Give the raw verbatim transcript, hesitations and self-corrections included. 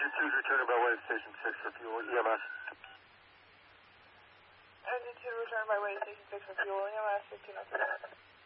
Engine two is returning by way of Station six for fuel, E M S. Engine two returning by way of Station six for fuel, E M S fifteen oh three.